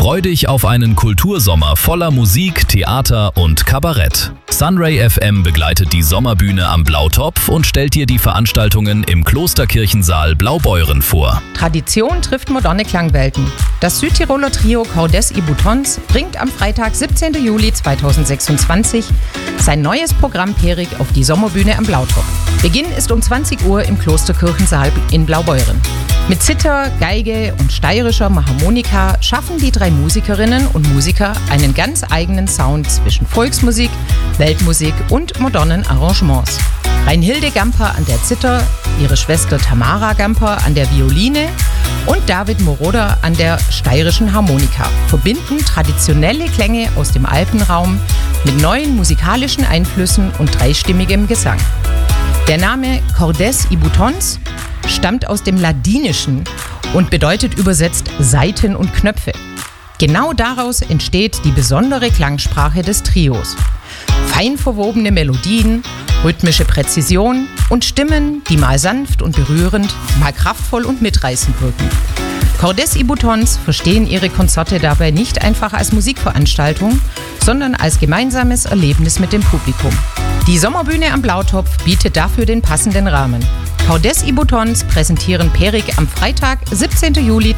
Freu dich auf einen Kultursommer voller Musik, Theater und Kabarett. Sunray FM begleitet die Sommerbühne am Blautopf und stellt dir die Veranstaltungen im Klosterkirchensaal Blaubeuren vor. Tradition trifft moderne Klangwelten. Das Südtiroler Trio Cordes y Boutons bringt am Freitag, 17. Juli 2026 sein neues Programm Perik auf die Sommerbühne am Blautopf. Beginn ist um 20 Uhr im Klosterkirchensaal in Blaubeuren. Mit Zither, Geige und steirischer Harmonika schaffen die 3 Musikerinnen und Musiker einen ganz eigenen Sound zwischen Volksmusik, Weltmusik und modernen Arrangements. Reinhilde Gamper an der Zither, ihre Schwester Tamara Gamper an der Violine und David Moroder an der steirischen Harmonika verbinden traditionelle Klänge aus dem Alpenraum mit neuen musikalischen Einflüssen und dreistimmigem Gesang. Der Name Cordes y Boutons stammt aus dem Ladinischen und bedeutet übersetzt Saiten und Knöpfe. Genau daraus entsteht die besondere Klangsprache des Trios. Fein verwobene Melodien, rhythmische Präzision und Stimmen, die mal sanft und berührend, mal kraftvoll und mitreißend wirken. Cordes y Boutons verstehen ihre Konzerte dabei nicht einfach als Musikveranstaltung, sondern als gemeinsames Erlebnis mit dem Publikum. Die Sommerbühne am Blautopf bietet dafür den passenden Rahmen. Cordes y Boutons präsentieren Perik am Freitag, 17. Juli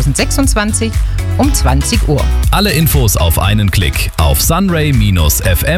2026 um 20 Uhr. Alle Infos auf einen Klick auf sunray-fm